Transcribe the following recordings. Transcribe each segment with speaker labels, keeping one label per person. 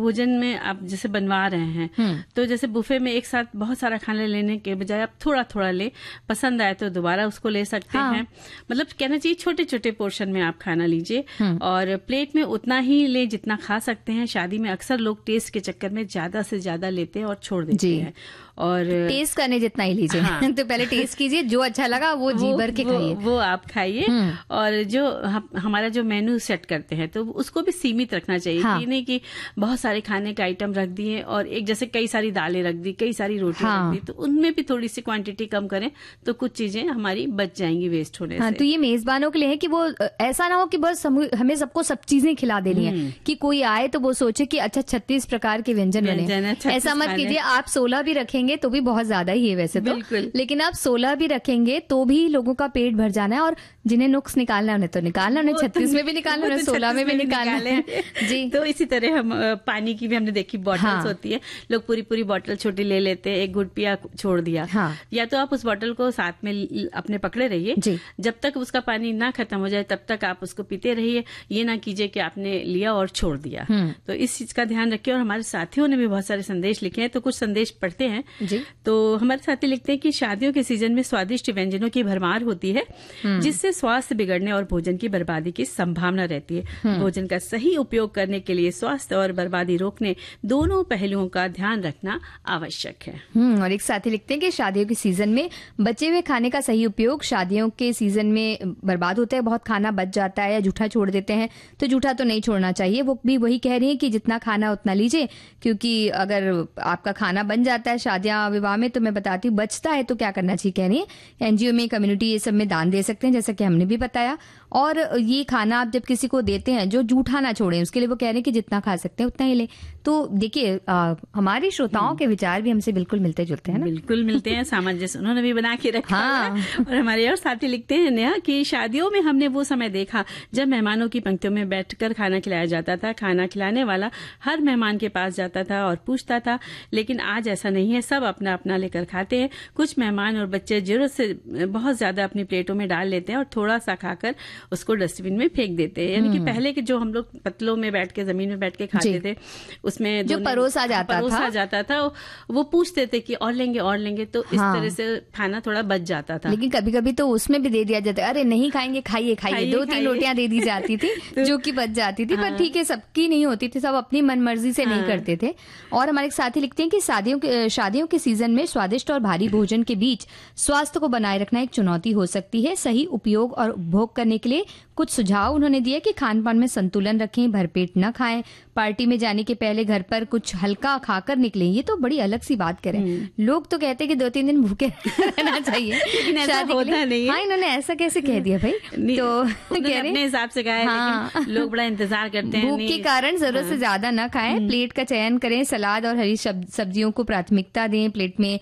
Speaker 1: भोजन में आप जैसे बनवा रहे हैं तो जैसे बुफे में एक साथ बहुत सारा खाना लेने के बजाय आप थोड़ा थोड़ा ले, पसंद आए तो दोबारा उसको ले सकते हैं। मतलब कहना चाहिए छोटे छोटे पोर्शन में आप खाना लीजिए और प्लेट में उतना ही ले जितना खा सकते हैं। शादी में अक्सर लोग टेस्ट के चक्कर में ज्यादा से ज्यादा लेते हैं और छोड़ देते हैं। और
Speaker 2: टेस्ट करने जितना ही लीजिए। तो पहले टेस्ट कीजिए, जो अच्छा लगा वो जी भर के खाइए,
Speaker 1: वो आप खाइए। और जो हमारा जो मेन्यू सेट करते हैं तो उसको भी सीमित रखना चाहिए। ये नहीं कि बहुत सारे खाने के आइटम रख दिए और एक जैसे कई सारी दालें रख दी, कई सारी रोटियां रख दी, तो उनमें भी थोड़ी सी क्वांटिटी कम करें तो कुछ चीजें हमारी बच जाएंगी वेस्ट होने से।
Speaker 2: तो ये मेजबानों के लिए है कि वो ऐसा ना हो कि बस हमें सबको सब चीजें खिला देनी है, कि कोई आए तो वो सोचे कि अच्छा 36 प्रकार के व्यंजन बने। ऐसा मत कीजिए। आप 16 भी रखेंगे तो भी बहुत ज्यादा ही है वैसे तो, लेकिन आप 16 भी रखेंगे तो भी लोगों का पेट भर जाना है। और जिन्हें नुक्स निकालना है उन्हें तो निकालना, उन्हें 36 में भी निकालना, उन्हें 16 में भी निकालना है जी।
Speaker 1: तो इसी तरह हम पानी की भी हमने देखी बॉटल्स होती है, लोग पूरी पूरी बॉटल छोटी ले लेते हैं, एक घुट पिया छोड़ दिया। या तो आप उस बॉटल को साथ में अपने पकड़े रहिए, जब तक उसका पानी ना खत्म हो जाए तब तक आप उसको पीते रहिए। ये ना कीजिए कि आपने लिया और छोड़ दिया। तो इस चीज का ध्यान रखिए। और हमारे साथियों ने भी बहुत सारे संदेश लिखे हैं, तो कुछ संदेश पढ़ते हैं जी। तो हमारे साथी लिखते हैं कि शादियों के सीजन में स्वादिष्ट व्यंजनों की भरमार होती है, जिससे स्वास्थ्य बिगड़ने और भोजन की बर्बादी की संभावना रहती है। भोजन का सही उपयोग करने के लिए स्वास्थ्य और बर्बादी रोकने दोनों पहलुओं का ध्यान रखना आवश्यक है।
Speaker 2: और एक साथी लिखते हैं कि शादियों के सीजन में बचे हुए खाने का सही उपयोग, शादियों के सीजन में बर्बाद होता है, बहुत खाना बच जाता है या जूठा छोड़ देते हैं, तो जूठा तो नहीं छोड़ना चाहिए। वो भी वही कह रही है कि जितना खाना उतना लीजिए, क्योंकि अगर आपका खाना बन जाता है शादियां विवाह में, तो मैं बताती हूँ बचता है तो क्या करना चाहिए कह रही है। एनजीओ में, कम्युनिटी, ये सब में दान दे सकते हैं, जैसा कि हमने भी बताया। और ये खाना आप जब किसी को देते हैं जो जूठा ना छोड़े, उसके लिए वो कह रहे हैं कि जितना खा सकते हैं उतना ही ले। तो देखिए हमारे श्रोताओं के विचार भी हमसे बिल्कुल मिलते जुलते हैं ना,
Speaker 1: बिल्कुल मिलते हैं, सामंजस्य उन्होंने भी बना के रखा है। और हमारे और साथी लिखते हैं नेहा कि शादियों में हमने वो समय देखा जब मेहमानों की पंक्तियों में बैठकर खाना खिलाया जाता था। खाना खिलाने वाला हर मेहमान के पास जाता था और पूछता था, लेकिन आज ऐसा नहीं है, सब अपना अपना लेकर खाते हैं। कुछ मेहमान और बच्चे जरूरत से बहुत ज्यादा अपनी प्लेटों में डाल लेते हैं और थोड़ा सा खाकर उसको डस्टबिन में फेंक देते हैं। यानी कि पहले के जो हम लोग पतलों में बैठ के, जमीन में बैठ के खाते थे, उसमें
Speaker 2: जो परोसा जाता
Speaker 1: था वो पूछते थे कि और लेंगे, तो इस तरह से खाना थोड़ा बच जाता था।
Speaker 2: लेकिन कभी कभी तो उसमें भी दे दिया जाता है, अरे नहीं खाएंगे, खाइए 2-3 रोटियां दे दी जाती थी जो कि बच जाती थी। पर ठीक है, सबकी नहीं होती थी, सब अपनी मनमर्जी से नहीं करते थे। और हमारे साथी लिखते हैं कि शादियों के सीजन में स्वादिष्ट और भारी भोजन के बीच स्वास्थ्य को बनाए रखना एक चुनौती हो सकती है। सही उपयोग और उपभोग करने के लिए कुछ सुझाव उन्होंने दिए कि खान पान में संतुलन रखें, भरपेट न खाएं, पार्टी में जाने के पहले घर पर कुछ हल्का खाकर निकलें। ये तो बड़ी अलग सी बात करें। लोग तो कहते हैं कि 2-3 दिन भूखे रहना चाहिए,
Speaker 1: लेकिन ऐसा होता नहीं है।
Speaker 2: इन्होंने ऐसा कैसे कह दिया भाई? तो कह रहे
Speaker 1: अपने हिसाब से कहा है, लेकिन लोग बड़ा इंतजार करते हैं।
Speaker 2: भूख के कारण जरूरत से ज्यादा न खाएं, प्लेट का चयन करें, सलाद और हरी सब्जियों को प्राथमिकता दें। प्लेट में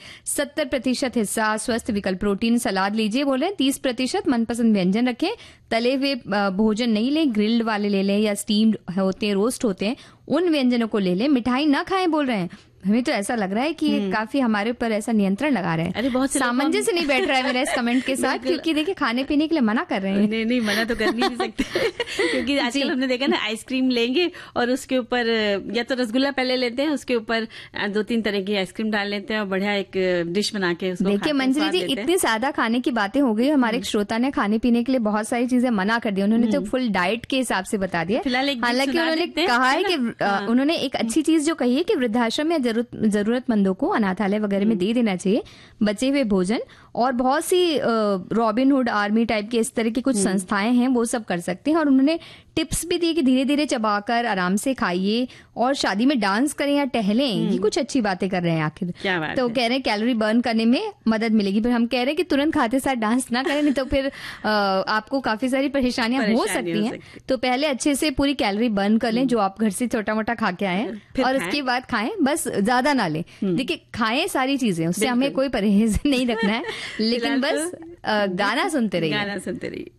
Speaker 2: 70% हिस्सा स्वस्थ विकल्प प्रोटीन सलाद लीजिए, बोल रहे हैं। 30% मनपसंद व्यंजन रखें। तले हुए भोजन नहीं लें, ग्रिल्ड वाले ले लें या स्टीम्ड होते हैं, रोस्ट होते हैं, उन व्यंजनों को ले लें। मिठाई ना खाएं बोल रहे हैं। हमें तो ऐसा लग रहा है कि ये काफी हमारे ऊपर ऐसा नियंत्रण लगा रहे हैं।
Speaker 1: अरे बहुत
Speaker 2: सामंजस्य नहीं बैठ रहा है मेरा इस कमेंट के साथ, क्योंकि देखिए खाने पीने के लिए मना कर रहे हैं।
Speaker 1: नहीं मना तो कर नहीं सकते क्योंकि आजकल हमने देखा ना, आइसक्रीम लेंगे और उसके ऊपर या तो रसगुल्ला पहले लेते हैं, उसके ऊपर 2-3 तरह की आइसक्रीम डाल लेते हैं और बढ़िया एक डिश बना के उसको।
Speaker 2: देखिए मंजरी जी, इतनी ज्यादा खाने की बातें हो गई। हमारे एक श्रोता ने खाने पीने के लिए बहुत सारी चीजें मना कर दी, उन्होंने तो फुल डाइट के हिसाब से बता दिया। हालांकि उन्होंने कहा है कि उन्होंने एक अच्छी चीज जो कही है कि वृद्धाश्रम या जरूरतमंदों को अनाथालय वगैरह में दे देना चाहिए बचे हुए भोजन। और बहुत सी रॉबिनहुड आर्मी टाइप के इस तरह की कुछ संस्थाएं हैं, वो सब कर सकते हैं। और उन्होंने टिप्स भी दी कि धीरे धीरे चबाकर आराम से खाइए और शादी में डांस करें या टहलें। ये कुछ अच्छी बातें कर रहे हैं आखिर। तो कह रहे हैं कैलोरी बर्न करने में मदद मिलेगी। पर हम कह रहे हैं कि तुरंत खाते साथ डांस ना करें, नहीं तो फिर आपको काफी सारी परेशानियां हो सकती हैं। तो पहले अच्छे से पूरी कैलोरी बर्न कर लें जो आप घर से छोटा मोटा खा के आए हैं, और उसके बाद खाएं, बस ज्यादा ना लें। देखिए खाएं सारी चीजें, उससे हमें कोई परहेज नहीं रखना है, लेकिन बस गाना सुनते रहिए।